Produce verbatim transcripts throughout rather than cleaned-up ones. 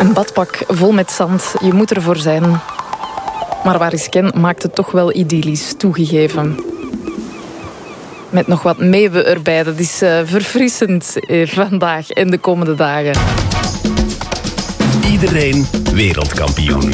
Een badpak vol met zand, je moet ervoor zijn. Maar waar is Ken maakt het toch wel idyllisch, toegegeven. Met nog wat meeuwen erbij, dat is uh, verfrissend uh, vandaag en de komende dagen. Iedereen wereldkampioen.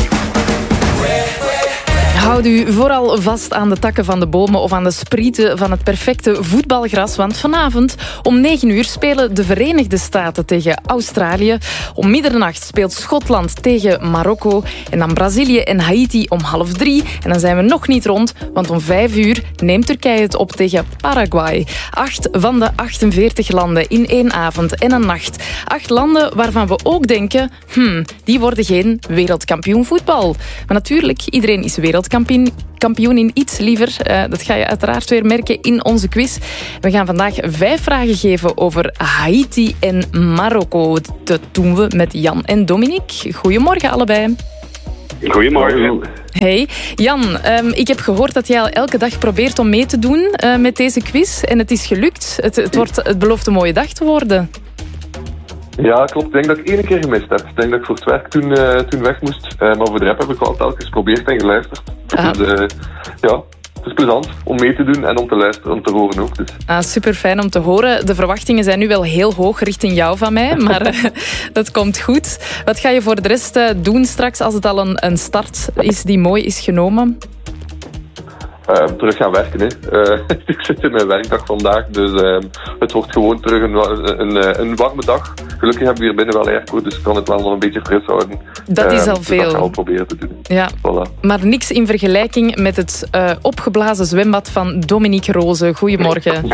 Houd u vooral vast aan de takken van de bomen of aan de sprieten van het perfecte voetbalgras, want vanavond om negen uur spelen de Verenigde Staten tegen Australië. Om middernacht speelt Schotland tegen Marokko en dan Brazilië en Haiti om half drie. En dan zijn we nog niet rond, want om vijf uur neemt Turkije het op tegen Paraguay. Acht van de achtenveertig landen in één avond en een nacht. Acht landen waarvan we ook denken, hmm, die worden geen wereldkampioen voetbal. Maar natuurlijk, iedereen is wereldkampioen. Kampioen in iets liever. Uh, dat ga je uiteraard weer merken in onze quiz. We gaan vandaag vijf vragen geven over Haiti en Marokko. Dat doen we met Jan en Dominique. Goedemorgen allebei. Goedemorgen. Hey, Jan, um, ik heb gehoord dat jij al elke dag probeert om mee te doen uh, met deze quiz. En het is gelukt. Het, het, wordt, het belooft een mooie dag te worden. Ja, klopt. Ik denk dat ik één keer gemist heb. Ik denk dat ik voor het werk toen, uh, toen weg moest. Uh, maar voor de rap heb ik wel telkens geprobeerd en geluisterd. Ah. Dus uh, ja, het is plezant om mee te doen en om te luisteren, om te horen ook. Dus. Ah, super fijn om te horen. De verwachtingen zijn nu wel heel hoog richting jou van mij, maar uh, dat komt goed. Wat ga je voor de rest uh, doen straks als het al een, een start is die mooi is genomen? Uh, terug gaan werken. Hè. Uh, ik zit in mijn werkdag vandaag, dus uh, het wordt gewoon terug een, een, een warme dag. Gelukkig hebben we hier binnen wel airco, dus ik kan het wel nog een beetje fris houden. Dat is al uh, veel. Dat gaan we proberen te doen. Ja. Voilà. Maar niks in vergelijking met het uh, opgeblazen zwembad van Dominique Roze. Goedemorgen.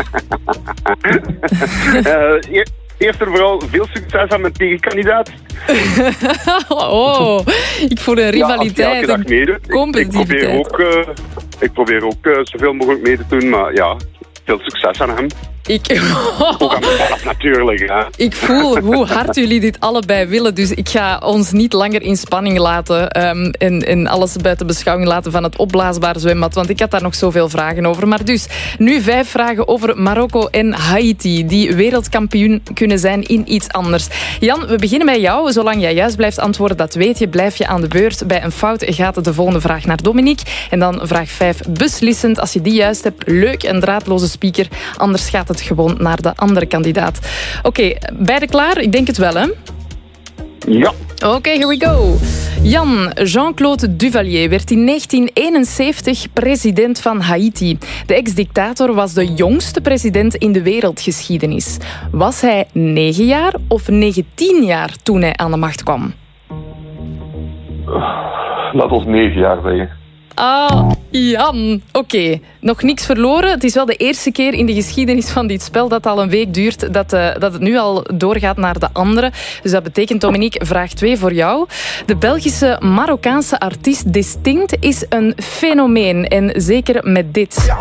uh, Eerst en vooral veel succes aan mijn tegenkandidaat. Oh, ik voel een rivaliteit. Ja, een competitiviteit. Ik, ik probeer ook, uh, ik probeer ook uh, zoveel mogelijk mee te doen, maar ja, veel succes aan hem. Ik... Ook aan mezelf natuurlijk. Hè. Ik voel hoe hard jullie dit allebei willen, dus ik ga ons niet langer in spanning laten um, en, en alles buiten beschouwing laten van het opblaasbaar zwembad, want ik had daar nog zoveel vragen over. Maar dus, nu vijf vragen over Marokko en Haiti, die wereldkampioen kunnen zijn in iets anders. Jan, we beginnen bij jou. Zolang jij juist blijft antwoorden, dat weet je, blijf je aan de beurt. Bij een fout gaat de volgende vraag naar Dominique. En dan vraag vijf beslissend. Als je die juist hebt, leuk, een draadloze speaker. Anders gaat het gewoon naar de andere kandidaat. Oké, okay, beide klaar? Ik denk het wel, hè? Ja. Oké, okay, here we go. Jan, Jean-Claude Duvalier werd in negentien eenenzeventig president van Haiti. De ex-dictator was de jongste president in de wereldgeschiedenis. Was hij negen jaar of negentien jaar toen hij aan de macht kwam? Laat ons negen jaar zeggen. Ah, Jan. Oké, okay. Nog niks verloren. Het is wel de eerste keer in de geschiedenis van dit spel dat al een week duurt, dat, uh, dat het nu al doorgaat naar de andere. Dus dat betekent, Dominique, vraag twee voor jou. De Belgische Marokkaanse artiest Distinct is een fenomeen. En zeker met dit.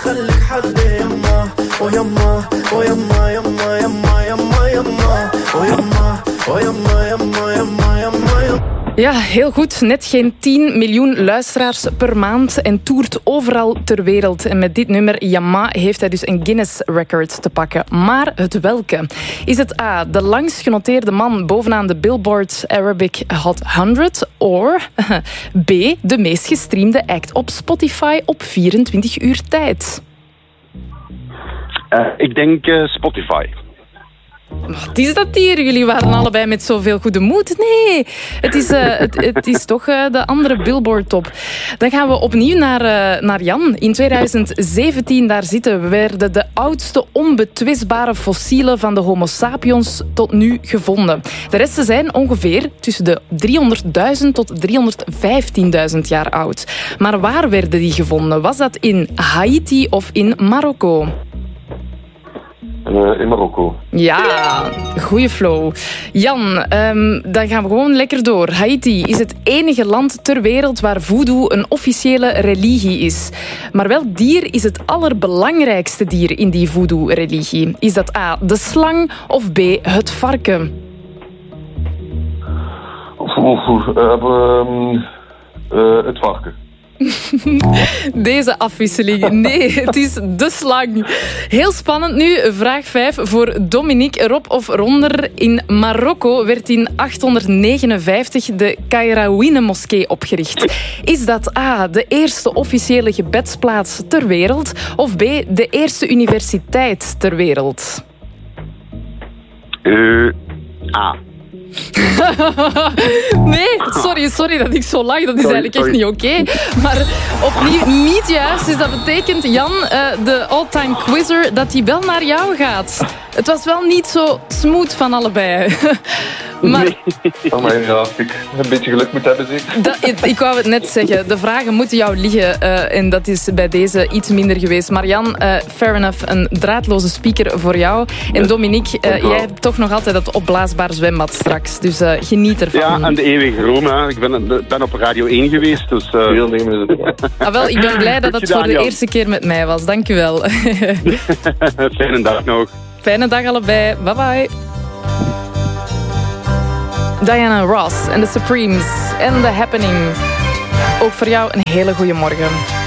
Ja, heel goed. Net geen tien miljoen luisteraars per maand en toert overal ter wereld. En met dit nummer, Yama, heeft hij dus een Guinness Record te pakken. Maar het welke? Is het A, de langst genoteerde man bovenaan de Billboard Arabic Hot honderd? Of B, de meest gestreamde act op Spotify op vierentwintig uur tijd? Uh, ik denk uh, Spotify. Wat is dat hier? Jullie waren allebei met zoveel goede moed. Nee, het is, uh, het, het is toch uh, de andere Billboard-top. Dan gaan we opnieuw naar, uh, naar Jan. In tweeduizend zeventien, daar zitten we, werden de oudste onbetwistbare fossielen van de Homo sapiens tot nu gevonden. De resten zijn ongeveer tussen de driehonderdduizend tot driehonderdvijftienduizend jaar oud. Maar waar werden die gevonden? Was dat in Haiti of in Marokko? Uh, in Marokko. Ja, goeie flow. Jan, um, dan gaan we gewoon lekker door. Haiti is het enige land ter wereld waar voodoo een officiële religie is. Maar welk dier is het allerbelangrijkste dier in die voodoo-religie? Is dat A, de slang of B, het varken? Oeh, uh, uh, uh, het varken. Deze afwisseling. Nee, het is de slang. Heel spannend nu. Vraag vijf voor Dominique. Rob of Ronder. In Marokko werd in achthonderdnegenenvijftig de Kairouine-moskee opgericht. Is dat A, de eerste officiële gebedsplaats ter wereld? Of B, de eerste universiteit ter wereld? Uh, A. Nee, sorry, sorry dat ik zo lach. Dat is Sorry, eigenlijk echt sorry. niet oké. Maar opnieuw niet juist. Dus dat betekent, Jan, uh, de all-time quizzer, dat hij wel naar jou gaat. Het was wel niet zo smooth van allebei. Maar Oh, maar ja, ik een beetje geluk moet hebben, zeker. dat, ik, ik wou het net zeggen. De vragen moeten jou liggen. Uh, en dat is bij deze iets minder geweest. Maar Jan, uh, fair enough. Een draadloze speaker voor jou. En Dominique, uh, jij hebt toch nog altijd dat opblaasbaar zwembad straks. Dus uh, geniet ervan. Ja, en de eeuwige roem. Hè. Ik ben, ben op Radio één geweest. Dus, uh... Deelnemen is het. Ah, wel, ik ben blij dat Goed het gedaan, voor de Jan. eerste keer met mij was. Dank u wel. Fijne dag nog. Fijne dag allebei. Bye bye. Diana Ross en The Supremes en The Happening. Ook voor jou een hele goede morgen.